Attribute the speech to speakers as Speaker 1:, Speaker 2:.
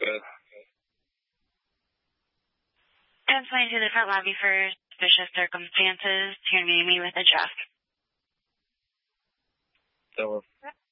Speaker 1: good.
Speaker 2: Transferring to the front lobby for suspicious circumstances. You're going to meet me with a Jeff.
Speaker 1: So